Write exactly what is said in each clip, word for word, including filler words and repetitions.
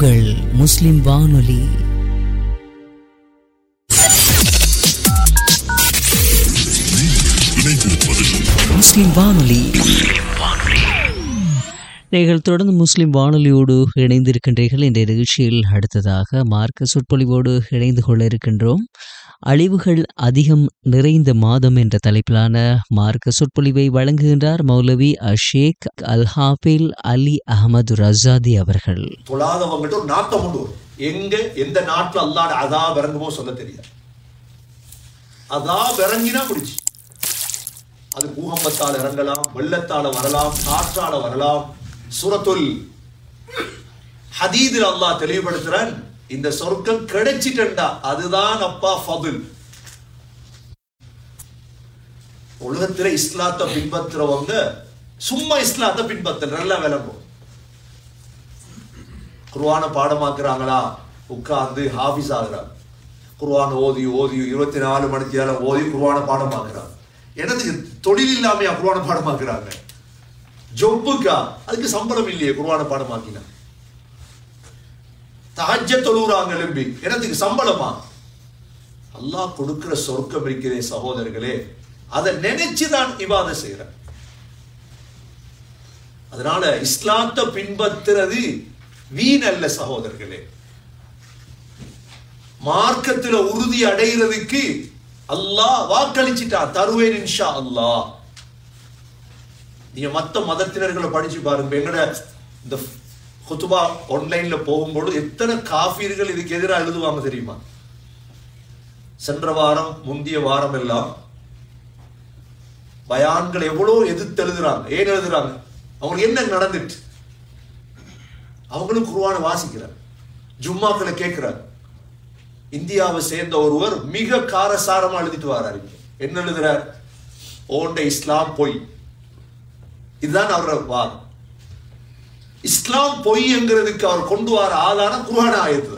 உங்கள் முஸ்லிம் வானொலி. முஸ்லிம் வானொலி நீங்கள் தொடர்ந்து முஸ்லிம் வானொலியோடு இணைந்திருக்கின்றீர்கள். இந்த நிகழ்ச்சியில் அடுத்ததாக மார்க்க சொற்பொழிவோடு இணைந்து கொள்ள இருக்கின்றோம். அழிவுகள் அதிகம் நிறைந்த மாதம் என்ற தலைப்பிலான மார்க்க சொற்பொழிவை வழங்குகின்றார் மௌலவி அஷேக் அல் ஹாஃபில் அலி அஹமது ரஸாதி அவர்கள். தொழாதவங்கள்ட்ட ஒரு நாட்டம் உண்டு. எங்க எந்த நாட்டில் அல்லாஹ் அதாப் இறங்குமோ சொல்ல தெரியாது. அதாப் இறங்கினா முடிச்சு. அது பூகம்பத்தால் இறங்கலாம், வெள்ளத்தால வரலாம், காற்றால வரலாம். சூரத்துல் ஹதீதில் அல்லாஹ் தெளிவுபடுத்துறான், இந்த சொர்க்கம் கிடைச்சிட்டா அதுதான் அப்பா ஃபதுல். உலகத்துல இஸ்லாத்தை பின்பற்றுறவங்க சும்மா இஸ்லாத்தை பின்பற்ற நல்லா விளங்கும். குர்ஆனை பாடமாக்குறாங்களா, உட்கார்ந்து ஹாஃபிஸ் ஆகுறாங்க. குர்ஆன் ஓதி ஓதி இருபத்தி நாலு மணி நேரம் ஓதி குர்ஆனை பாடமாக்குறாங்க. எனக்கு தொழில் இல்லாமையா குர்ஆனை பாடமாக்குறாங்க? ஜொப்புக்கா? அதுக்கு சம்பளம் இல்லையே குர்ஆனை பாடமாக்கினா. தஹஜ்ஜத் தொழுறாங்க எழும்பி, எனக்கு சம்பளமா? அல்லாஹ் கொடுக்கிற சொர்க்கம் இருக்கிறே சகோதரர்களே, அதை நினைச்சுதான் இபாதத் செய்யறேன். அதனால இஸ்லாத்தை பின்பற்றுறது வீண் அல்ல சகோதரர்களே. மார்க்கத்தில் உறுதி அடைகிறதுக்கு அல்லாஹ் வாக்களிச்சிட்டா, தருவேன் இன்ஷா அல்லாஹ். நீங்க மத்த மதத்தினர்களை படிச்சு பாருங்க. எங்கட இந்த குத்துபா ஆன்லைன்ல போகும்போது எத்தனை காஃபிர்கள் இதுக்கு எதிராக எழுதுவாங்க தெரியுமா? சென்ற வாரம் முந்தைய வாரம் எல்லாம் பயான்கள் எவ்வளவு எதிர்த்து எழுதுறாங்க. ஏன் எழுதுறாங்க? அவங்களுக்கு என்ன நடந்துட்டு? அவங்களும் குர்ஆனை வாசிக்கிறார், ஜும்மாக்களை கேட்கிறார். இந்தியாவை சேர்ந்த ஒருவர் மிக காரசாரமா எழுதிட்டு வர்றாரு. என்ன எழுதுறார்? ஓண்ட இஸ்லாம் பொய். இதுதான் அவரோட வாதம். இஸ்லாம் பொய் என்கிறதுக்கு அவர் கொண்டு வர ஆதாரம் குர்ஆன் ஆயத்துல.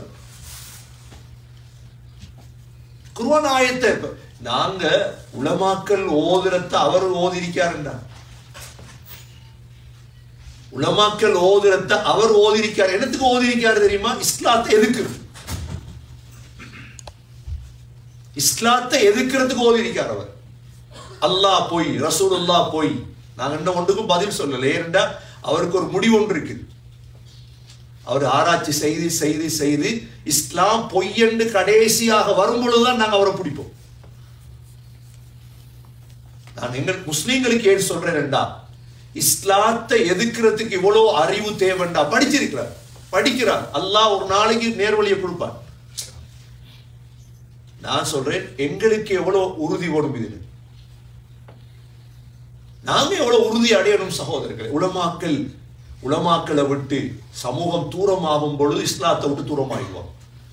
குர்ஆன் ஆயத்தை நாங்க உலமாக்கள் ஓதுறத்தை அவர் ஓதிருக்காருன்னா, உலமாக்கள் ஓதுறத்தை அவர் ஓதிருக்காரு. என்னத்துக்கு ஓதிருக்காரு தெரியுமா? இஸ்லாத்தை எதுக்கு, இஸ்லாத்தை எதுக்கிறதுக்கு ஓதிருக்கார் அவர். அல்லாஹ் பொய், ரசூலுல்லாஹ் பொய். நாங்க என்ன ஒன்றுக்கும் பதில் சொல்லல. ஏன்டா அவருக்கு ஒரு முடிவு ஒன்று இருக்கு. அவர் ஆராய்ச்சி செய்து செய்து செய்து இஸ்லாம் பொய் என்று கடைசியாக வரும் பொழுதுதான் நாங்க அவரை பிடிப்போம். நான் எங்கள் முஸ்லீம்களுக்கு ஏன் சொல்றேன்டா, இஸ்லாத்தை எதிர்க்கிறதுக்கு இவ்வளவு அறிவு தேவைண்டா. படிச்சிருக்கிறார், படிக்கிறார். அல்லாஹ் ஒரு நாளைக்கு நேர்வழியை கொடுப்பார். நான் சொல்றேன், எங்களுக்கு எவ்வளவு உறுதி வரும் இதில். நாம எவ்வளவு உறுதி அடையணும் சகோதரர்களே. உலமாக்கள் உலமாக்களை விட்டு சமூகம் தூரமாகும் பொழுது இஸ்லாத்தை விட்டு தூரமாகிடுவோம்.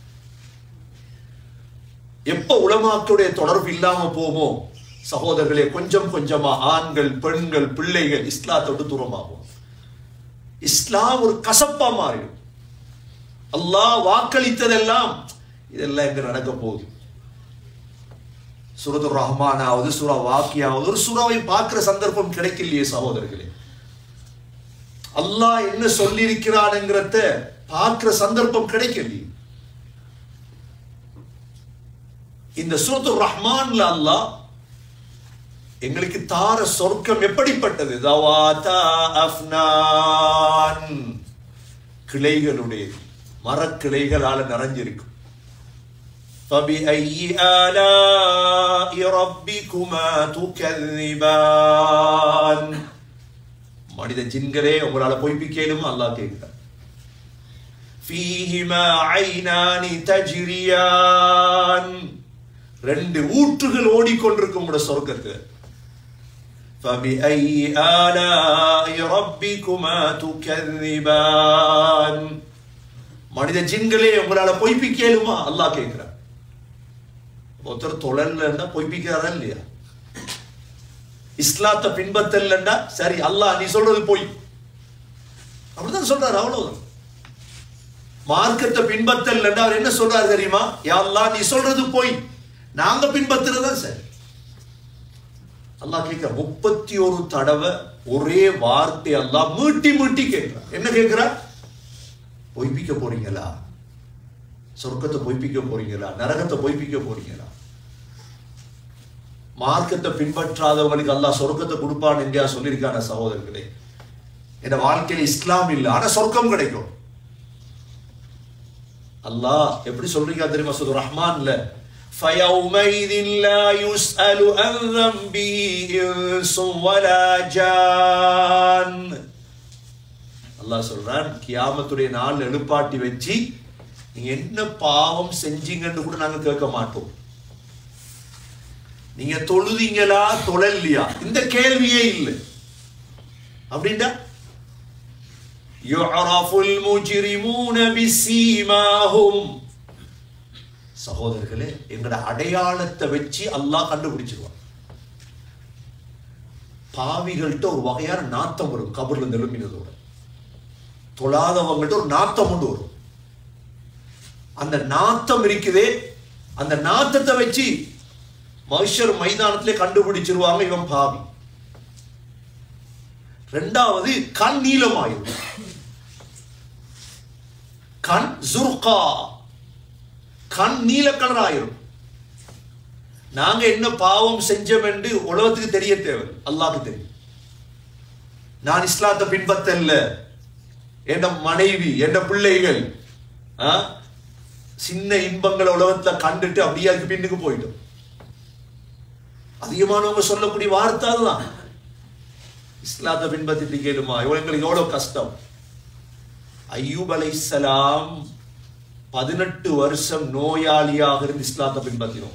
எப்ப உலமாக்களுடைய தொடர்பு இல்லாம போமோ சகோதரர்களே, கொஞ்சம் கொஞ்சமா ஆண்கள் பெண்கள் பிள்ளைகள் இஸ்லாத்தை விட்டு தூரமாகும். இஸ்லாம் ஒரு கசப்பா மாறிடும். அல்லாஹ் வாக்களித்ததெல்லாம் இதெல்லாம் எங்க நடக்க போகுது? சூரத்துர் ரஹ்மானாவது சூரா வாக்கியாவது ஒரு சூறாவை பார்க்கிற சந்தர்ப்பம் கிடைக்கலையே சகோதரர்களே. அல்லாஹ் என்ன சொல்லி இருக்கிறான்ங்கிறத பார்க்கிற சந்தர்ப்பம் கிடைக்கலையே. இந்த சூரத்துர் ரஹ்மான்ல அல்லாஹ் எங்களுக்கு தார சொர்க்கம் எப்படிப்பட்டது? தவாதா அஃப்னான், கிளைகளுடைய மரக்கிளைகளால நிறைஞ்சிருக்கும். فَبِأَيِّ آلَاءِ رَبِّكُمَا تُكَذِّبَانِ. மனித ஜின்களே, உங்களால பொய்ப்பிக்கலுமா? அல்லாஹ் கேட்கிறார். فِيهِمَا عَيْنَانِ تَجْرِيَانِ, ரெண்டு ஊற்றுகள் ஓடிக்கொண்டிருக்கும் உங்களுடைய சொர்க்கத்துல. فَبِأَيِّ آلَاءِ رَبِّكُمَا تُكَذِّبَانِ. மனித ஜின்களே, உங்களால பொய்ப்பிக்கலுமா? அல்லாஹ் கேட்கிறார். ஒருத்தர் தொழல்ல பொய்ப்பிக்கிறாரா இல்லையா? இஸ்லாத்தை பின்பற்றலண்டா சரி, அல்லாஹ் நீ சொல்றது பொய் அப்படிதான் சொல்றாரு. அவ்வளவுதான். மார்க்கத்தை பின்பற்றலண்டா அவர் என்ன சொல்றாரு தெரியுமா? யா அல்லாஹ் நீ சொல்றது பொய், நாங்க பின்பற்றுறதா சரி. அல்லாஹ் கேட்கிற முப்பத்தி ஒரு தடவை ஒரே வார்த்தை அல்லாஹ் மீட்டி மீட்டி கேட்கிறார். என்ன கேட்கிறார்? பொய்ப்பிக்க போறீங்களா? சொர்க்கத்தை பொய்ப்பிக்க போறீங்களா? நரகத்தை பொய்ப்பிக்க போறீங்களா? மார்க்கத்தை பின்பற்றாதவங்களுக்கு அல்லாஹ் சொர்க்கத்தை கொடுப்பான் எங்கேயா சொல்லியிருக்கான சகோதரர்களே? என் வாழ்க்கையில இஸ்லாம் இல்லை, ஆனா சொர்க்கம் கிடைக்கும். அல்லாஹ் எப்படி சொல்றீங்க தெரியுமா? சூரா ரஹ்மான்ல فَيَوْمَئِذٍ لَا يُسْأَلُ عَنْ ذَنبِهِ إِنسٌ وَلَا جَانٌ. அல்லாஹ் சொல்றான், கியாமத்துடைய நாள் எழுப்பாட்டி வச்சு நீங்க என்ன பாவம் செஞ்சீங்கன்னு கூட நாங்க கேட்க மாட்டோம். நீங்க தொழுதீங்களா தொழலையா இந்த கேள்வியே இல்லை. அப்படின்னா யுஅரஃபுல் முஜ்ரிமூன பிஸீமாஹும், சகோதரர்களே எங்கட அடையாளத்தை வச்சு அல்லாஹ் கண்டுபிடிச்சிருவான். பாவிகள்கிட்ட ஒரு வகையான நாத்தம் வரும், கபர்ல இருந்து எழுப்பினதோட. தொழாதவங்கள்ட்ட ஒரு நாத்தம் கொண்டு வரும். அந்த நாத்தம் இருக்குதே, அந்த நாத்தத்தை வச்சு மஹ்ஷர் மைதானத்திலே கண்டுபிடிச்சிருவாங்க இவன் பாவி. ரெண்டாவது கண் நீளமாயிரும், கண் ஜுர்கா, கண் நீல கலர் ஆயிரும். நாங்க என்ன பாவம் செஞ்சோம் என்று உலகத்துக்கு தெரிய தேவை, அல்லாஹ்க்கு தெரியும். நான் இஸ்லாத்தை பின்பற்றல, என் மனைவி என் பிள்ளைகள் சின்ன இன்பங்களை உலகத்தை கண்டுட்டு அப்படியே அதுக்கு பின்னுக்கு போயிடும். அதிகமானவங்க சொல்லக்கூடிய வார்த்தை அதுதான். இஸ்லாத்தை பின்பற்றிட்டு கேளுமா இவங்களுக்கு எவ்வளவு கஷ்டம். அய்யூப் அலைஹிஸ்ஸலாம் பதினெட்டு வருஷம் நோயாளியாக இருந்து இஸ்லாத்தை பின்பற்றினோம்.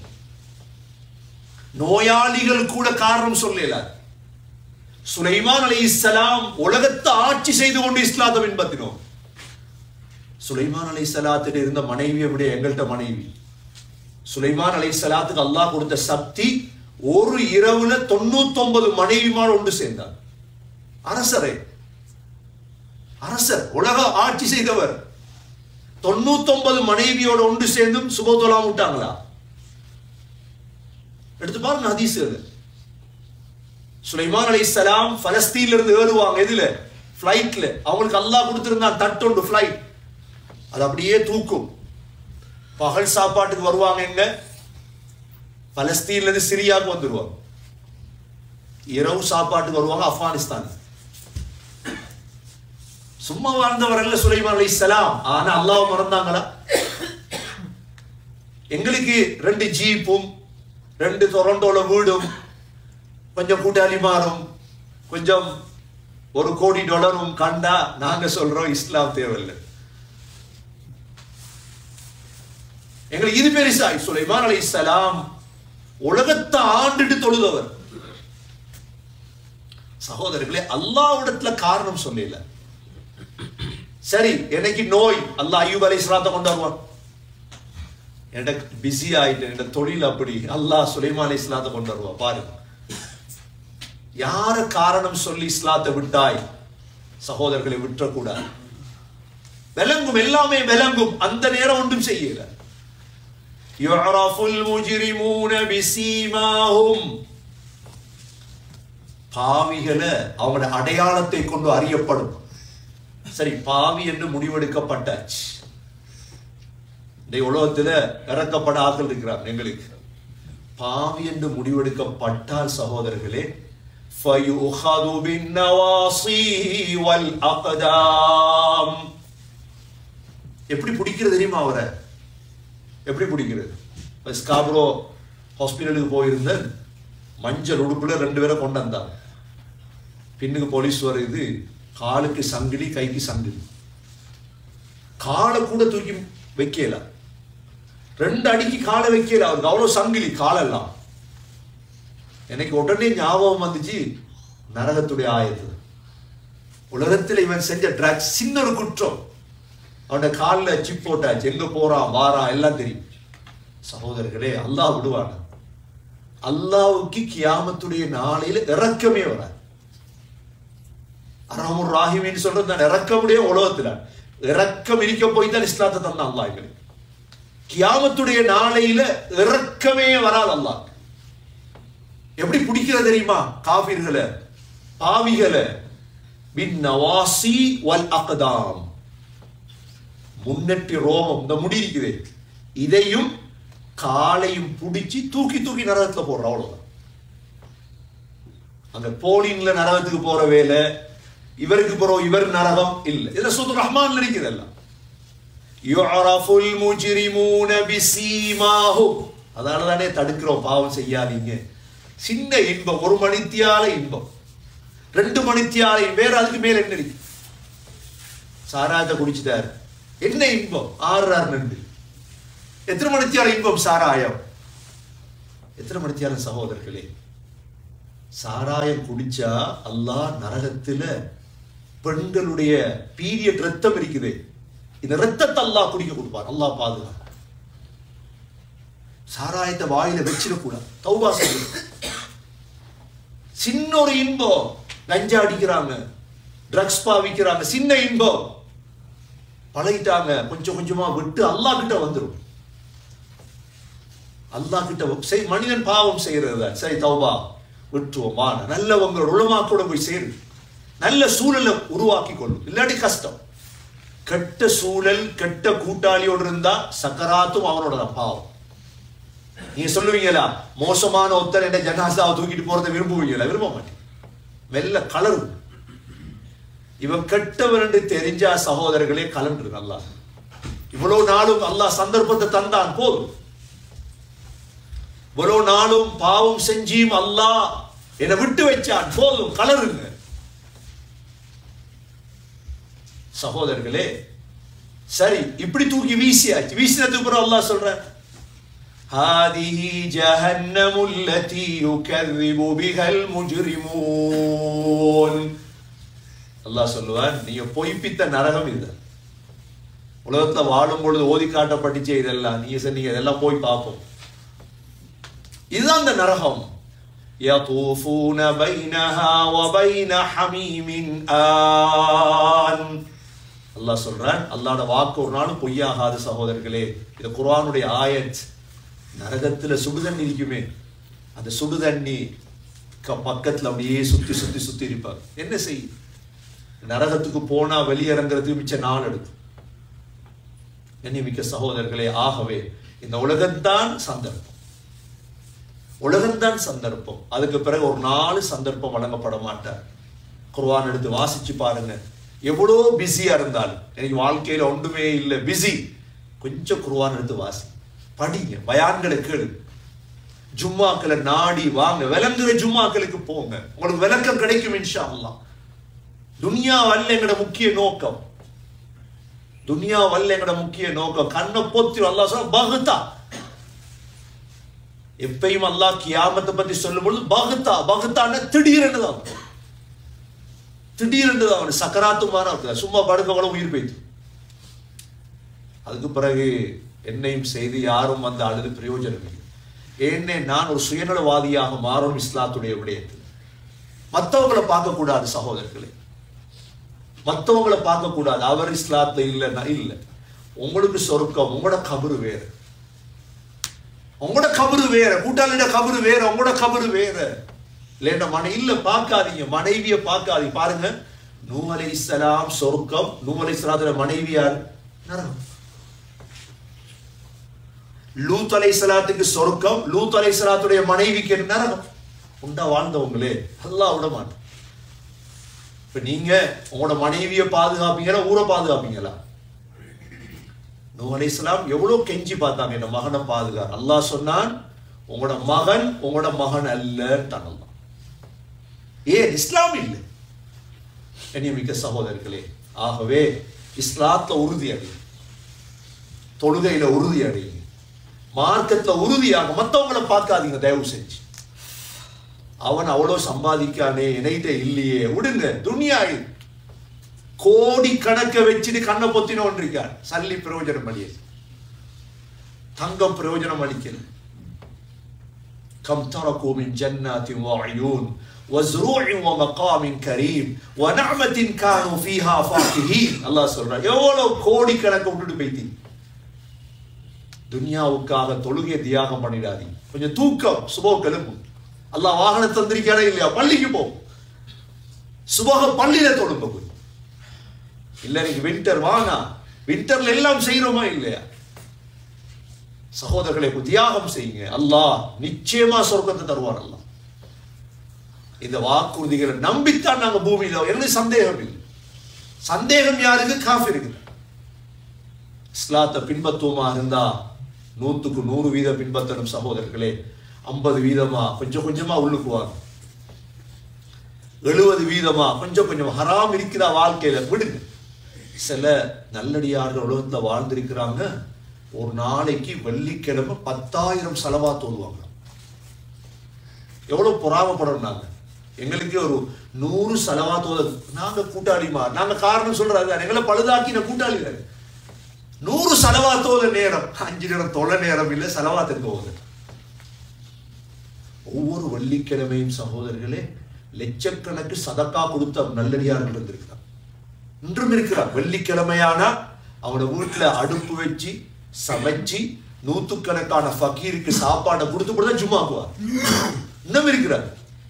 நோயாளிகள் கூட காரணம் சொல்லல. சுலைமான் அலைஹிஸ்ஸலாம் உலகத்தை ஆட்சி செய்து கொண்டு இஸ்லாத்தை பின்பற்றினோம். சுலைமான் அலைஹிஸ்ஸலாத்துக்கு இருந்த மனைவியை விட எங்கள்கிட்ட மனைவி. சுலைமான் அலைஹிஸ்ஸலாத்துக்கு அல்லாஹ் கொடுத்த சக்தி, ஒரு இரவுல தொண்ணூத்தி ஒன்பது மனைவிமார் ஒன்று சேர்ந்தார். அரசரே, அரசர், உலக ஆட்சி செய்தவர், தொண்ணூத்தி ஒன்பது மனைவியோட ஒன்று சேர்ந்தும் சுபத்தொலாம் விட்டாங்களா? எடுத்து பாருங்க ஹதீஸ்கள். சுலைமான் அலைஹிஸ்ஸலாம் பலஸ்தீன்ல இருந்து ஏறுவாங்க, எதுல? பிளைட்ல. அவங்களுக்கு அல்லாஹ் கொடுத்திருந்தான் தட்டொண்டு பிளைட், அது அப்படியே தூக்கும். பகல் சாப்பாட்டுக்கு வருவாங்க எங்க? பலஸ்தீன்ல இருந்து சிரியாவுக்கு வந்துருவாங்க. இரவு சாப்பாட்டுக்கு வருவாங்க ஆப்கானிஸ்தான். சும்மா வாழ்ந்தவர்கள் சுலைமான் அலைஹிஸ்ஸலாம். ஆனா அல்லாஹ் மறந்தாங்களா? எங்களுக்கு ரெண்டு ஜீப்பும் ரெண்டு டொரண்டோல வீடும் கொஞ்சம் கூட்டாளி மாறும் கொஞ்சம் ஒரு கோடி டாலரும் கண்டா நாங்க சொல்றோம் இஸ்லாம் தேவையில்லை. எங்களுக்கு இது பெருசா? சுலைமான் அலைஹிஸ்ஸலாம் உலகத்தை ஆண்டுட்டு தொழுதவர். சகோதரர்களே, அல்லாஹ்விடத்துல காரணம் சொல்லல. சரி, எனக்கு நோய், அல்லாஹ் அய்யூப் அலைஹிஸ்ஸலாத்தை கொண்டு வருவான். எனக்கு பிஸி ஆயிட்டு, என் தொழில் அப்படி, அல்லாஹ் சுலைமான் அலைஹிஸ்ஸலாத்தை கொண்டு வருவான். பாருங்க, யார காரணம் சொல்லி இஸ்லாத்தை விட்டாய்? சகோதரர்களை விட்டுறக்கூடாது. விளங்கும், எல்லாமே விளங்கும். அந்த நேரம் ஒன்றும் செய்யல. யுஅரஃபுல் முஜ்ரிமூன பிஸீமாஹும், பாவிகளை அவங்களோட அடையாளத்தை கொண்டு அறியப்படும். சரி, பாவி என்று முடிவெடுக்கப்பட்டாச்சு. இந்த உலகத்துல இறக்கப்பட ஆக்கள் இருக்கிறார். எங்களுக்கு பாவி என்று முடிவெடுக்கப்பட்டால் சகோதரர்களே, ஃபயுஹது பின்னவாசி வல் அக்தாம். எப்படி பிடிக்கிறது தெரியுமா? அவரை எப்படி பிடிக்கிறது? ஸ்காப்ரோ ஹாஸ்பிட்டலுக்கு போயிருந்த மஞ்சள் உடுப்புல ரெண்டு பேரை கொண்டு வந்தாங்க. பின்னுக்கு போலீஸ் வருது, காலுக்கு சங்கிலி, கைக்கு சங்கிலி, காலை கூட தூக்கி வைக்கல, ரெண்டு அடிக்கு காலை வைக்கல, அவருக்கு அவ்வளவு சங்கிலி காலெல்லாம். எனக்கு உடனே ஞாபகம் வந்துச்சு நரகத்துடைய ஆயத்து. உலகத்தில் இவன் செஞ்ச ட்ரக்ஸ் சின்ன ஒரு குற்றம், அவனோட காலில் சிப் போட்டாச்சு, எங்க போறான் வாரான் எல்லாம் தெரியும். சகோதரர்களே, அல்லாஹ் விடுவான? அல்லாஹ்வுக்கு கியாமத்துடைய நாளையில இறக்கமே வராது. அர்ஹமுர் ராஹிமீன் சொல்றது நான் இறக்கமுடைய உலகத்துல இறக்கம் இருக்க போய் தான் இஸ்லாத்தை தந்தான் அல்லாஹ் எங்களுக்கு. கியாமத்துடைய நாளையில இறக்கமே வராது அல்லாஹ். எப்படி பிடிக்கிறது தெரியுமா? காஃபிர்களை, பாவிகளை, பின் நவாசி வல் அக்தாம், முன்னெட்டி ரோமம், இந்த முடி இருக்குது, இதையும் காலையும் பிடிச்சி தூக்கி தூக்கி நரகத்துல போடுற, அவ்வளவுதான். அந்த போலின்ல நரகத்துக்கு போற வேலை, இவருக்கு போறோம் இவர் நரகம் இல்ல. இதுல சூரத்துல் ரஹ்மான்ல இருக்குது எல்லாம். யுஅரஃபுல் முஜ்ரிமூன பிஸீமாஹும். அதனால தானே தடுக்கிறோம், பாவம் செய்யாதீங்க. சின்ன இன்பம், ஒரு மணித்தியால இன்பம், ரெண்டு மணித்தியால வேற, அதுக்கு மேல என்ன இருக்கு? சாராயத்தை குடிச்சுட்டாரு, என்ன இன்பம்? ஆறு ஆறு ரெண்டு, எத்தனை மணித்தியால இன்பம் சாராயம்? எத்தனை மணித்தியால சகோதரர்களே? சாராயம் குடிச்சா அல்லாஹ் நரகத்துல பெண்களுடைய பீரியட் ரத்தம் இருக்குது, இந்த ரத்தத்தை அல்லாஹ் குடிக்க கொடுப்பார். அல்லாஹ் பாதுகாப்பு. சாராயத்தை வாயில வச்சிடக்கூடாது, தௌபா செய்யணும். சின்ன ஒரு இன்பம், கஞ்சா அடிக்கிறாங்க, ட்ரக்ஸ் பாவிக்கிறாங்க, சின்ன இன்பம் பழகிட்டாங்க, கொஞ்சம் கொஞ்சமா விட்டு அல்லாஹ் கிட்ட வந்துடும். அல்லாஹ் கிட்ட மனிதன் பாவம் செய்யறது சரி, தௌபா விட்டுருவோமா, நல்லவங்களோட உலமாக்களோட போய் சேரு, நல்ல சூழலை உருவாக்கி கொள்ளும், இல்லாட்டி கஷ்டம். கெட்ட சூழல், கெட்ட கூட்டாளியோடு இருந்தா சக்கராத்தும் அவனோட தான் பாவம். நீங்க சொல்லுவீங்களா, மோசமான ஒருத்தர் என்ன ஜனாசாவை தூக்கிட்டு போறதை விரும்புவீங்களா? விரும்ப மாட்டேன். மெல்ல கலரு. இவன் கெட்டவன் என்று தெரிஞ்சா சகோதரர்களே கலன்று. அல்லாஹ் இவ்வளவு நாளும் அல்லாஹ் சந்தர்ப்பத்தை தந்தான், போதும். இவ்வளவு நாளும் பாவம் செஞ்சியும் அல்லாஹ் என்னை விட்டு வச்சான், போதும், கலருங்க. சகோதரர்களே சரி, இப்படி தூக்கி வீசியாச்சு. வீசினதுக்கு பிறகு அல்லாஹ் சொல்ற, ஹாதிஹி ஜஹன்னமுல் லதி யுகذிபு பிஹல் முஜ்ரிமூன். அல்லாஹ் சொல்லுவான், நீங்க பொய்ப்பித்த நரகம் இது. உலகத்துல வாழும் பொழுது ஓதி காட்டப்பட்டுச்சே இதெல்லாம், நீங்க சொன்னீங்க இதெல்லாம் போய் பார்ப்போம். இதுதான் அந்த நரகம். யதூஃபூன பைனஹா வ பைன ஹமீமின் ஆன். அல்லாஹ் சொல்றான், அல்லாஹ்வோட வாக்கு ஒரு நாளும் பொய்யாகாது சகோதரர்களே. இது குர்ஆனுடைய ஆயத். நரகத்துல சுடுதண்ணி இருக்குமே, அந்த சுடுதண்ணி பக்கத்துல அப்படியே சுத்தி சுத்தி சுத்தி இருப்பாங்க. என்ன செய்யும்? நரகத்துக்கு போனா வெளியிறங்கிறதுக்கு மிச்ச நாள் எடுக்கும். கண்ணியமிக்க சகோதரர்களே, ஆகவே இந்த உலகம்தான் சந்தர்ப்பம், உலகம்தான் சந்தர்ப்பம். அதுக்கு பிறகு ஒரு நாலு சந்தர்ப்பம் வழங்கப்பட மாட்டார். குர்ஆன் எடுத்து வாசிச்சு பாருங்க. எவ்வளோ பிஸியா இருந்தாலும், எனக்கு வாழ்க்கையில ஒன்றுமே இல்லை, பிஸி, கொஞ்சம் குர்ஆன் எடுத்து வாசி, படிங்க, பயான்களை கேளு, ஜும்மாக்களை நாடி வாங்க, விளங்குற ஜும்மாக்களுக்கு போங்க, உங்களுக்கு விளக்கம் கிடைக்கும் இன்ஷா அல்லாஹ். துனியா வல்ல எங்கட முக்கிய நோக்கம், துனியா வல்ல எங்கட முக்கிய நோக்கம். கண்ணை பொத்தி அல்லாஹ் சொல்ல பகுத்தா. எப்பயும் அல்லாஹ் கியாமத்தை பத்தி சொல்லும் பொழுது பகுத்தா, பகுத்தான திடீரென்று தான், திடீரென்று தான் சக்கராத்து மாறா இருக்கு. சும்மா படுக்கவளவு உயிர் போய்த்து. அதுக்கு பிறகு என்னையும் செய்து யாரும் வந்து அழுது பிரயோஜனம் இல்லை. ஏன்னே நான் ஒரு சுயநலவாதியாக மாறும் இஸ்லாத்துடைய விடயத்தில். மற்றவங்களை பார்க்க கூடாது சகோதரர்களே, மற்றவங்களை பார்க்க கூடாது. அவர் இஸ்லாத்துல இல்லைன்னா இல்லை. உங்களுக்கு சொர்க்கம், உங்களோட கபரு வேற, உங்களோட கபரு வேற, கூட்டாளிட கபரு வேற, உங்களோட கபரு வேற. இல்லைன்னா மனை இல்ல, பார்க்காதீங்க, மனைவியை பார்க்காதீங்க. பாருங்க, நூஹ் அலைஹிஸ்ஸலாம் சொர்க்கம், நூஹ் அலைஹிஸ்ஸலாத்துடைய மனைவியார் நரகம். லூத் அலைஹிஸ்ஸலாத்துக்கு சொர்க்கம், லூத் அலைஹிஸ்ஸலாத்துடைய மனைவிக்கு நரகம். உண்டா வாழ்ந்தவங்களே அல்லாஹ் விட மாட்டோம். இப்ப நீங்க உங்களோட மனைவியை பாதுகாப்பீங்களா, ஊரை பாதுகாப்பீங்களா? நூஹ் அலைஹிஸ்ஸலாம் எவ்வளவு கெஞ்சி பார்த்தாங்க, என் மகனை பாதுகா. அல்லாஹ் சொன்னான், உங்களோட மகன் உங்களோட மகன் அல்ல. ஏன்? இஸ்லாம் இல்லை. கண்ணியமிக்க சகோதரர்களே, ஆகவே இஸ்லாத்துல உறுதி அடையும், தொழுகையில உறுதி அடையும், மார்க்கத்துல உறுதியாக. மற்றவங்களை பார்க்காதீங்க தயவு செஞ்சு. அவன் அவ்வளவு சம்பாதிக்கானே, என்கிட்ட இல்லையே, விடுங்க. துனியா கோடி கணக்க வச்சுட்டு கண்ணை பொத்தினோன் இருக்கார். சல்லி பிரயோஜனம் அளிய, தங்கம் பிரயோஜனம் அளிக்கல. கம் தரகு மின் ஜன்னாத்தின் வ உயூன் வ ஸுரூஇன் வ மகாமின் கரீம் வ நஅமத்தின் கானூ ஃபீஹா ஃபாகிஹீன். அல்லாஹ் சொல்றான், எவ்வளவு கோடி கணக்க விட்டுட்டு போயிட்டீங்க. துனியாவுக்காக தொழுகை தியாகம் பண்ணிடாதீங்க. கொஞ்சம் தூக்கம், சுபஹ் எழும்பும். அல்லாஹ் வாகனம் தந்திருக்கானே இல்லையா, பள்ளிக்கு போ, சுபஹ் பள்ளியில தொழுங்க. இல்ல நீங்க வின்டர் வாங்க, விண்டர்ல எல்லாம் செய்யறோமா இல்லையா? சகோதரர்களை தியாகம் செய்யுங்க, அல்லாஹ் நிச்சயமா சொர்க்கத்தை தருவார். அல்லாஹ் இந்த வாக்குறுதிகளை நம்பித்தான் நாங்க பூமியில, எங்களுக்கு சந்தேகம் இல்லை. சந்தேகம் யாருக்கு? காஃபிருக்கு. இஸ்லாத்தை பின்பற்றுவமா இருந்தா நூத்துக்கு நூறு வீத பின்பற்றணும் சகோதரர்களே. ஐம்பது வீதமா கொஞ்சம் கொஞ்சமா உள்ளுக்குவாங்க, எழுபது வீதமா கொஞ்சம் கொஞ்சம் ஹராம் இருக்கிற வாழ்க்கையில விடுங்க. சில நல்லடியார்கள் உலகத்துல வாழ்ந்திருக்கிறாங்க, ஒரு நாளைக்கு வெள்ளிக்கிழமை பத்தாயிரம் செலவா தோல்வாங்க. எவ்வளவு பொறாமப்படணும் நாங்க. எங்களுக்கு ஒரு நூறு செலவா தோத, நாங்க கூட்டாளிமா, நாங்க காரணம் சொல்றாரு எங்களை பழுதாக்கின கூட்டாளி. நூறு செலவா தோத நேரம், அஞ்சு நேரம் தொலை நேரம் இல்லை, செலவா தோது. ஒவ்வொரு வெள்ளிக்கிழமையும் சகோதரர்களே லட்சக்கணக்கு சதக்கா கொடுத்த நல்லடியார்கள் இருந்திருக்கிறார், இன்றும் இருக்கிறார். வெள்ளிக்கிழமையானா அவனோட வீட்டுல அடுப்பு வச்சு சமைச்சு நூத்துக்கணக்கான ஃபக்கீருக்கு சாப்பாடை கொடுத்து கூட தான் ஜும்மாக்குவார். இன்னும் இருக்கிறார்,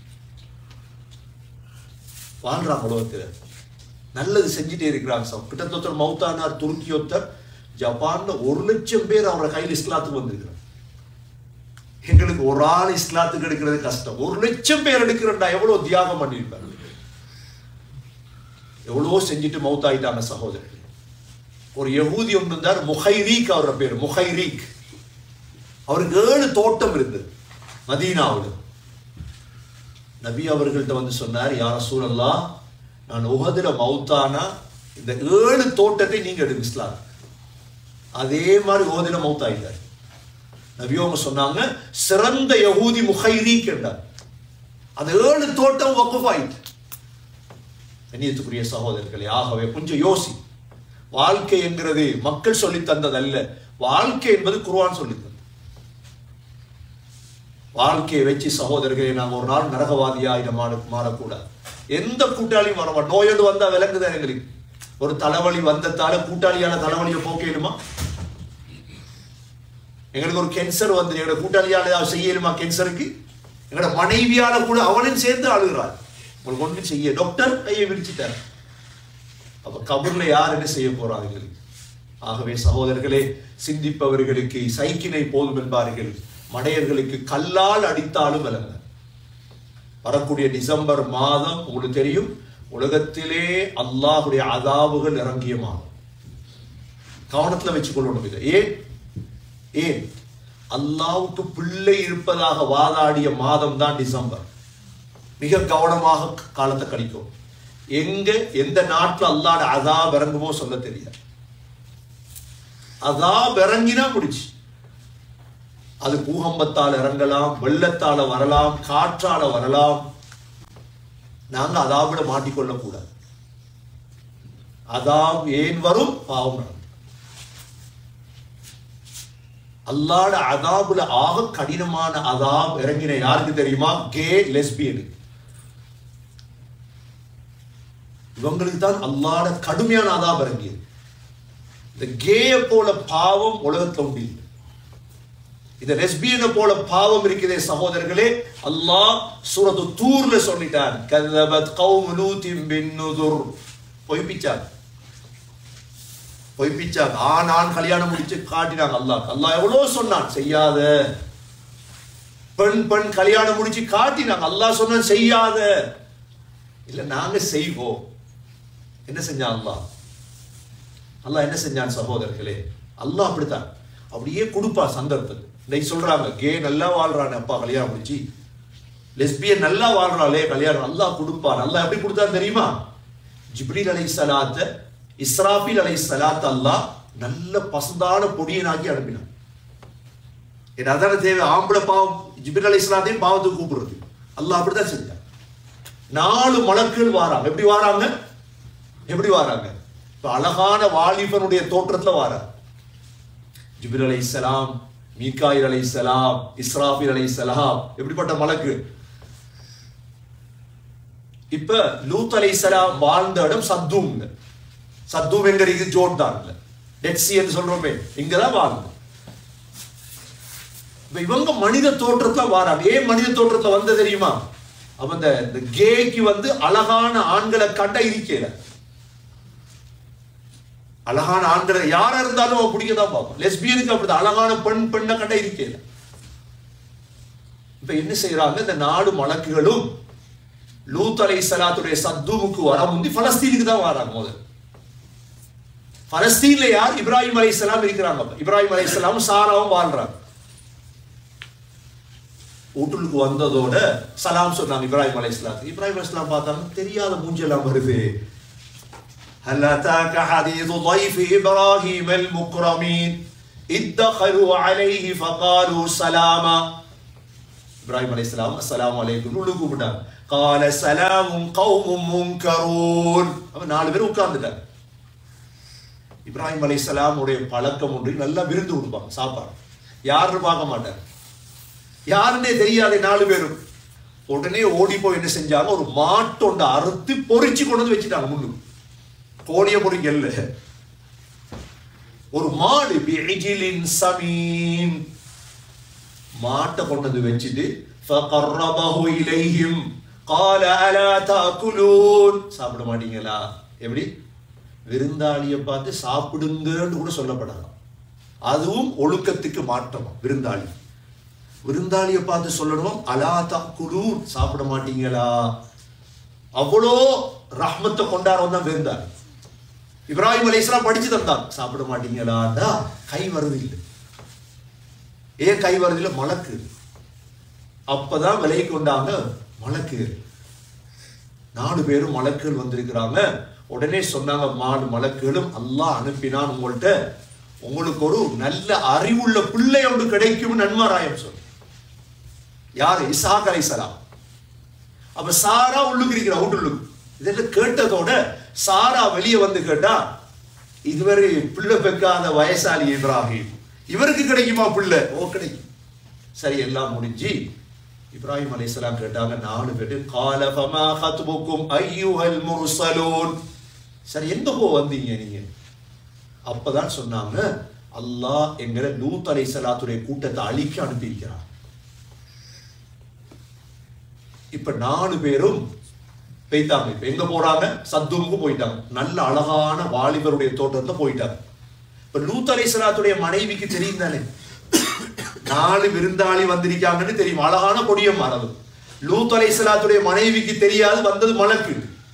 வாழ்றாங்க உலகத்துல, நல்லது செஞ்சுட்டே இருக்கிறாங்க. கிட்டத்தட்ட மௌத்தானார் துருக்கி ஒத்தர், ஜப்பான்ல ஒரு லட்சம் பேர் அவரோட கையில் இஸ்லாத்துக்கு வந்திருக்கிறார். எங்களுக்கு ஒரு ஆள் இஸ்லாத்துக்கு எடுக்கிறது கஷ்டம், ஒரு லட்சம் பேர் எடுக்கிறா எவ்வளவு தியாகம் பண்ணியிருப்பாங்க, எவ்வளவோ செஞ்சுட்டு மௌத்தாயிட்டாங்க சகோதரர்கள். ஒரு யஹூதி ஒன்று இருந்தார், முஹைரீக் அவரோட பேர், முஹைரீக். அவருக்கு ஏழு தோட்டம் இருந்தது மதீனாவில். நபி அவர்கள்ட்ட வந்து சொன்னார், யா ரசூலல்லாஹ், நான் உஹதுல மௌத்தானா இந்த ஏழு தோட்டத்தை நீங்க எடுங்க இஸ்லாம். அதே மாதிரி உஹதுல மௌத்தாயிட்டார். நபி அவங்க சொன்னாங்க, சிறந்த யஹூதி முஹைரீக் என்றார். அந்த ஏழு தோட்டம் வக்ஃப் ஆயிட்டு. கண்ணியத்துக்குரிய சகோதரர்களே, ஆகவே கொஞ்சம் யோசி. வாழ்க்கை என்கிறது மக்கள் சொல்லி தந்தது அல்ல, வாழ்க்கை என்பது குர்ஆன் சொல்லி தந்தது. வாழ்க்கையை வச்சு சகோதரர்களே நாங்கள் ஒரு நாள் நரகவாதியா இதை மாற மாறக்கூடாது. எந்த கூட்டாளியும் வர, நோயோடு வந்தா விளங்குதான் எங்களுக்கு. ஒரு தலைவலி வந்ததால கூட்டாளியான தலைவலியை போக்கலுமா? எங்களுக்கு ஒரு கேன்சர் வந்து எங்களோட கூட்டாளியால செய்யலுமா? கேன்சருக்கு எங்களோட மனைவியால கூட அவனும் சேர்ந்து அழுகிறார். உங்களுக்கு ஒன்றும் செய்ய, டாக்டர் கையை விரிச்சிட்டார். அப்ப கபர்ல யார் என்ன செய்ய போறாங்க? ஆகவே சகோதரர்களே, சிந்திப்பவர்களுக்கு சைக்கினை போதும் என்பார்கள், மடையர்களுக்கு கல்லால் அடித்தாலும் விளங்க. வரக்கூடிய டிசம்பர் மாதம் உங்களுக்கு தெரியும், உலகத்திலே அல்லாஹுடைய அதாபுகள் இறங்கிய மாதம். கவனத்துல வச்சுக்கொள்ளணும் இதை. ஏன் ஏன் அல்லாஹ்வுக்கு பிள்ளை இருப்பதாக வாதாடிய மாதம் தான் டிசம்பர். மிக கவனமாக காலத்தை கழிக்கும். எங்க எந்த நாட்டில் அல்லாஹ்ட அதாப் இறங்குமோ சொல்ல தெரியாது. அதாப் இறங்கினா முடிச்சு. அது பூகம்பத்தால் இறங்கலாம், வெள்ளத்தால வரலாம், காற்றால வரலாம். நாங்க அதாபிட மாட்டிக்கொள்ள கூடாது. அதாப் ஏன் வரும்? பாவம் நடக்கும். அல்லாஹ்ட அதாபுல ஆக கடினமான அதாப் இறங்கின யாருக்கு தெரியுமா? கே லெஸ்பியனுக்கு. இவங்களுக்கு தான் அல்லாஹ்ட கடுமையான அதாப் இறங்கியது. இந்த கேய போல பாவம் உலகத்துல உண்டு. இந்த லெஸ்பியனை போல பாவம் இருக்கிறதே சகோதரர்களே, அல்லாஹ் சூரத்து தூர்ல சொல்லிட்டான், கذبت قوم لوط بالنذر. பொய்ப்பிச்சாங்க பொய்ப்பிச்சாங்க ஆண் ஆண் கல்யாணம் முடிச்சு காட்டினாங்க. அல்லாஹ் அல்லாஹ் எவ்வளவு சொன்னான் செய்யாத. பெண் பெண் கல்யாணம் முடிச்சு காட்டினாங்க. அல்லாஹ் சொன்னான் செய்யாத. இல்ல நாங்க செய்வோம். என்ன செஞ்சான் அல்லாஹ்? அல்லாஹ் என்ன செஞ்சான் சகோதரர்களே? அல்லாஹ் அப்படித்தான் அப்படியே கொடுப்பா சந்தர்ப்பத்தை. இன்னைக்கு சொல்றாங்க கே நல்லா வாழ்றானே அப்பா கல்யாணம் முடிச்சு, லெஸ்பியன் நல்லா வாழ்றாளே கல்யாணம், அல்லாஹ் கொடுப்பான். அல்லாஹ் எப்படி கொடுத்தான்னு தெரியுமா? ஜிப்ரீல் அலைஹிஸ்ஸலாத்த இஸ்ராஃபீல் அலைஹிஸ்ஸலாத்த அல்லாஹ் நல்ல பசுந்தான பொடியனாக்கி அனுப்பினான். ஏன்னா அதான தேவை. ஆம்பளை பாவம் ஜிப்ரீல் அலைஹிஸ்ஸலாத்தையும் பாவத்துக்கு கூப்பிடுறது. அல்லாஹ் அப்படித்தான் செஞ்சான். நாலு மலக்குகள் வாராங்க. எப்படி வாராங்க? எப்படி வாராங்க? இப்ப அழகான வாலிபனுடைய தோற்றத்துல வாராங்க. ஜிப்ரீல் அலைஹிஸ்ஸலாம், மீகாயில் அலைஹிஸ்ஸலாம், இஸ்ராஃபீல் அலைஹிஸ்ஸலாம். எப்படிப்பட்ட மலக்கு? இப்ப லூத் அலைஹிஸ்ஸலாம் வாழ்ந்த இடம் சத்தூம். சத்தூம் எங்க இருக்கு? ஜோர்டான்ல. டெட் சீ என்று சொல்றோமே, இங்கதான் வாழ்ந்து. இவங்க மனித தோற்றத்துல வாராங்க. ஏன் மனித தோற்றத்துல வந்த தெரியுமா? அப்ப இந்த கேக்கு வந்து அழகான ஆண்களை கண்ட இருக்கல. அழகான ஆண்களை யாரா இருந்தாலும் அவன் பிடிக்கதான் பார்ப்பான். லெஸ்பியனுக்கு அப்படிதான், அழகான பெண் பெண்ணை கண்டா இருக்கல. இப்ப என்ன செய்யறாங்க, இந்த நாடு மலக்குகளும் லூத் அலைஹிஸ்ஸலாத்துடைய சத்துமுக்கு வர முந்தி பலஸ்தீனுக்கு தான் வராங்க. முதல் பலஸ்தீன்ல யார்? இப்ராஹிம் அலைஹிஸ்ஸலாம் இருக்கிறாங்க. இப்ராஹிம் அலைஹிஸ்ஸலாமும் சாராவும் வாழ்றாங்க. வீட்டுக்கு வந்ததோட சலாம் சொன்னாங்க இப்ராஹிம் அலைஹிஸ்ஸலாத்துக்கு. இப்ராஹிம் அலைஹிஸ்ஸலாம் பார்த்தாங்க, தெரியாத மூஞ்செல்லாம் வருது. هل أتاك حديث ضيف إبراهيم المكرمين إذ دخلوا عليه فقالوا سلاما. இப்ராஹிம் அலைஹிஸ்ஸலாம் அஸ்ஸலாமு அலைக்கும் உள்ளுக்கு கூப்பிட்டாங்க. قال سلام قوم منكرون. அப்ப நாலு பேர் உட்கார்ந்துட்டாங்க. இப்ராஹிம் அலைஹிஸ்ஸலாம் உடைய பழக்கம் ஒன்று, நல்லா விருந்து கொடுப்பாங்க, சாப்பாடு யாருன்னு பார்க்க மாட்டாங்க, யாருன்னே தெரியாத நாலு பேரும். உடனே ஓடி போய் என்ன செஞ்சாங்க, ஒரு மாட்டொண்ட அறுத்து பொறிச்சு கொண்டு வந்து வச்சுட்டாங்க. முன்னு கோழிய பொறிக்கல்ல, ஒரு மாடு பிஇஜிலின் சமீன், மாட்டை கொண்டு வந்து வச்சுட்டு ஃபகர்ரபஹு இலைஹிம் قال الا تاكلون. சாப்பிட மாட்டீங்களா? எப்படி விருந்தாளியை பார்த்து சாப்பிடுங்கன்னு கூட சொல்லப்படலாம். அதுவும் ஒழுக்கத்துக்கு மாற்றமா. விருந்தாளி விருந்தாளியை பார்த்து சொல்லணும் அலா தஅகுலூன், சாப்பிட மாட்டீங்களா? அவ்வளோ ரஹ்மத்தை கொண்டாடுறவன் தான் விருந்தாளி. இப்ராஹிம் அலைஹிஸ்ஸலாம் படிச்சு தந்தாங்க, சாப்பிட மாட்டீங்களாடா கை வருது இல்லை. ஏன் கை வருது இல்லை? மலக்கு. அப்பதான் விலை கொண்டாங்க மலக்கு. நாலு பேரும் மலக்குகள் வந்திருக்கிறாங்க. உடனே சொன்னாங்க, மாடு மலக்குகளும் அல்லாஹ் அனுப்பினான் உங்கள்கிட்ட, உங்களுக்கு ஒரு நல்ல அறிவுள்ள பிள்ளை ஒன்று கிடைக்கும் நன்மாராயம் சொன்ன. யாரு? இஸ்ஹாக் அலைஹிஸ்ஸலாம். அப்ப சாரா உள்ளுக்கு இருக்கிற அவுட்டுள்ளுக்கு. இதெல்லாம் கேட்டதோட சாரா வெளியே வந்து கேட்டா, இதுவரை பிள்ளை பெக்காத வயசாளி இப்ராஹிம், இவருக்கு கிடைக்குமா பிள்ளை? ஓ கிடைக்கும். சரி, எல்லாம் முடிஞ்சு இப்ராஹிம் அலைஹிஸ்ஸலாம் கேட்டாங்க நாலு பேரு, கால ஃபமா ஹத்புக்கும் அய்யுஹல் முர்ஸலூன். சரி, எங்க போ வந்தீங்க நீங்க? அப்பதான் சொன்னாங்க, அல்லாஹ் எங்களை லூத் அலைஹிஸ்ஸலாத்துடைய கூட்டத்தை அழிக்க அனுப்பியிருக்கிறார். இப்ப நாலு பேரும் போயிட்டாங்க. இப்ப எங்க போறாங்க? சத்துமுக்கு போயிட்டாங்க. நல்ல அழகான வாலிபருடைய தோட்டத்தை போயிட்டாங்க. இப்ப லூத் அலைஹிஸ்ஸலாத்துடைய மனைவிக்கு தெரியும் தானே, நாலு விருந்தாளி வந்திருக்காங்கன்னு தெரியும். அழகான கொடியம் மாறது. லூத் அலைஹிஸ்ஸலாத்துடைய மனைவிக்கு தெரியாது, வந்தது மலக்கு.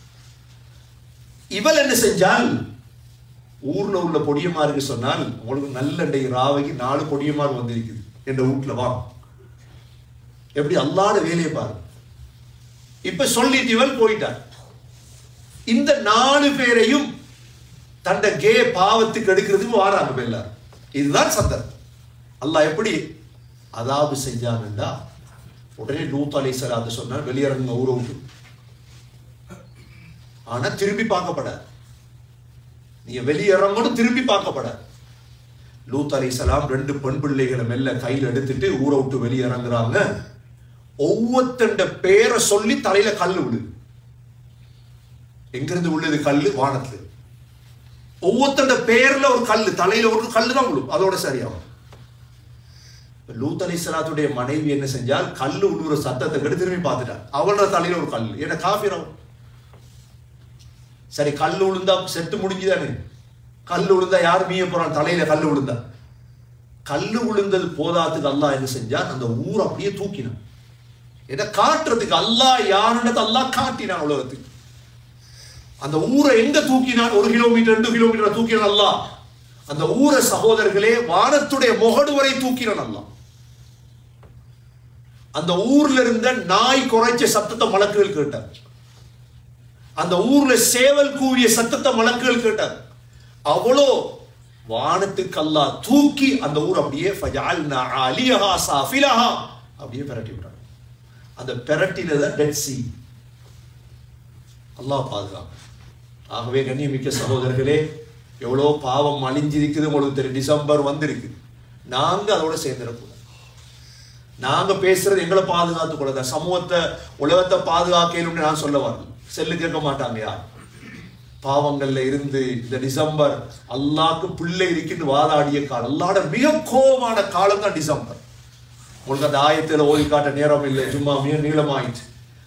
இவள் என்ன செஞ்சால், ஊர்ல உள்ள பொடியமாருக்கு சொன்னால், உங்களுக்கு நல்ல ராவைக்கு நாலு பொடியமாறு வந்திருக்குது என்ற வீட்டுல வா. எப்படி அல்லாத வேலையை பாரு. இப்ப சொல்லிட்டு இவள் போயிட்டார். இந்த நாலு பேரையும் தண்ட கே பாவத்துக்கு எடுக்கிறதுக்கு வாராங்க எல்லாரும். இதுதான் சந்தர்ப்பம். அல்லாஹ் எப்படி அதாபு செஞ்சான்டா, உடனே லூத் அலைஹிஸ்ஸலாம் சொன்னார், வெளியிறங்க ஊரை விட்டு. ஆனா திரும்பி பார்க்கப்படாது. நீங்க வெளியிறங்கணும், திரும்பி பார்க்கப்படாது. லூத் அலைஹிஸ்ஸலாம் ரெண்டு பெண் பிள்ளைகளை மெல்ல கையில் எடுத்துட்டு ஊரை விட்டு வெளியிறங்குறாங்க. ஒவ்வொருத்தண்ட பேரை சொல்லி தலையில கல்லு விடுது. எங்கிருந்து உள்ளது கல்லு? வானத்துல. ஒவ்வொருத்தண்ட பேர்ல ஒரு கல்லு, தலையில ஒரு கல்லு தான் விடும். அதோட சரியாகும். லூத் அலைஹிஸ்ஸலாத்துடைய மனைவி என்ன செஞ்சால், கல்லு விழுற சத்தத்தை கேட்டு திரும்பி பார்த்துட்டார். அவளோட தலையில ஒரு கல்லு. என்ன காஃபிரம்? சரி, கல்லு விழுந்தா செத்து முடிஞ்சுதானே. கல்லு விழுந்தா யாரு மீய போறான்? தலையில கல்லு விழுந்தா. கல்லு விழுந்தது போதாத்துக்கு அல்லாஹ் என்ன செஞ்சான், அந்த ஊர் அப்படியே தூக்கினான். என்ன காட்டுறதுக்கு அல்லாஹ் யாருன்னு அல்லாஹ் காட்டினான் உலகத்துக்கு. அந்த ஊரை எங்க தூக்கினான்? ஒரு கிலோமீட்டர் ரெண்டு கிலோமீட்டர் தூக்கினான் அல்லாஹ். அந்த ஊரை சகோதரர்களே வானத்துடைய முகடு வரை தூக்கினான் அல்லாஹ். அந்த ஊர்ல இருந்த நாய் குறைச்ச சத்தத்தை மலக்குகள் கேட்டார். அந்த ஊர்ல சேவல் கூவிய சத்தத்தை மலக்குகள் கேட்டார். அவ்வளோ வானத்துக்கு அல்லாஹ் தூக்கி அந்த ஊர் அப்படியே ஃபஜஅல்னா அலிஹா சாஃபிலஹா அப்படியே பெரட்டி விட்டார். அந்த பெரட்டினதான் டெட் சீ. அல்லாஹ் பாதுகாப்பு. ஆகவே கண்ணியமிக்க சகோதரர்களே, எவ்வளோ பாவம் அழிஞ்சிருக்குது உங்களுக்கு தெரியும். டிசம்பர் வந்திருக்கு. நாங்க அதோட சேர்ந்துடக்கூடாது. நாங்க பேசுறது எங்களை பாதுகாத்து கூடாது. சமூகத்தை உலகத்தை பாதுகாக்கணும்னு நான் சொல்ல வரல. செல்லு கேட்க மாட்டாங்க யார். பாவங்கள்ல இருந்து இந்த டிசம்பர் அல்லாஹ்க்கு பிள்ளை இருக்குன்னு வாதாடிய காலம், அல்லாஹ்வோட மிக கோபமான காலம் தான் டிசம்பர். உங்களுக்கு அந்த ஆயத்துல ஓதி காட்ட நேரம் இல்லை, சும்மா மிக நீளமாயிடுச்சு.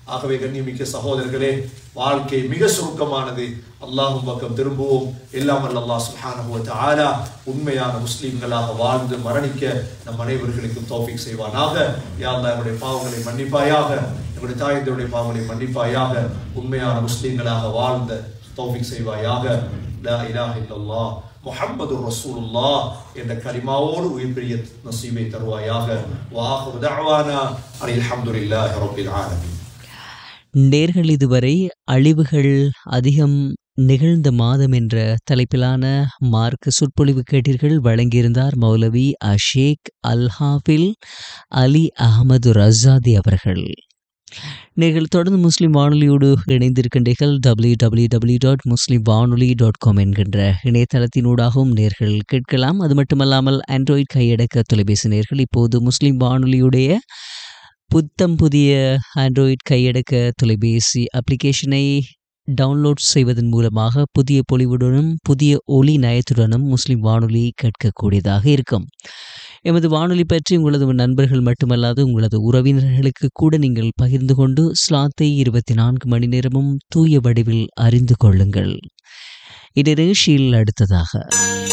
ஆகவே கண்ணியமிக்க சகோதரர்களே, வாழ்க்கை மிக சுருக்கமானது. அல்லாஹ்வின் பக்கம் திரும்புவோம். எல்லாம் வல்ல அல்லாஹ் சுப்ஹானஹு வ தஆலா உண்மையான முஸ்லிம்களாக வாழ்ந்து மரணிக்க நம் அனைவர்களுக்கும் தௌஃபீக் செய்வானாக. யா அல்லாஹ், நம்முடைய பாவங்களை மன்னிப்பாயாக, நம்முடைய தாயந்தருடைய பாவங்களை மன்னிப்பாயாக, உண்மையான முஸ்லிம்களாக வாழ்ந்த தௌஃபீக் செய்வாயாக. லா இலாஹ இல்லல்லாஹ் முஹம்மது ரசூலுல்லாஹ் என்ற கலிமாவோடு உயிர் பிரிய நசீபை தருவாயாக. வஆஹிரு தஅவானா அல்ஹம்துலில்லாஹி ரப்பில் ஆலமீன். நேர்கள் இதுவரை அழிவுகள் அதிகம் நிகழ்ந்த மாதம் என்ற தலைப்பிலான மார்க்க சொற்பொழிவு கேட்டீர்கள். வழங்கியிருந்தார் மௌலவி அஷேக் அல் ஹாஃபில் அலி அஹமது ரஸாதி அவர்கள். நீங்கள் தொடர்ந்து முஸ்லிம் வானொலியோடு இணைந்திருக்கின்றீர்கள். டபிள்யூ டபிள்யூ டபிள்யூ டாட் முஸ்லிம் வானொலி டாட் காம் என்கின்ற இணையதளத்தினூடாகவும் நேர்கள் கேட்கலாம். அது மட்டுமல்லாமல் ஆண்ட்ராய்ட் கையடக்க தொலைபேசி நேர்கள் இப்போது முஸ்லிம் வானொலியுடைய புத்தம் புதிய ஆண்ட்ராய்ட் கையடக்க தொலைபேசி அப்ளிகேஷனை டவுன்லோட் செய்வதன் மூலமாக புதிய பொலிவுடனும் புதிய ஒலி நயத்துடனும் முஸ்லிம் வானொலி கேட்கக்கூடியதாக இருக்கும். எமது வானொலி பற்றி உங்களது நண்பர்கள் மட்டுமல்லாது உங்களது உறவினர்களுக்கு கூட நீங்கள் பகிர்ந்து கொண்டு ஸ்லாத்தை இருபத்தி நான்கு மணி நேரமும் தூய வடிவில் அறிந்து கொள்ளுங்கள். இந்த நிகழ்ச்சியில் அடுத்ததாக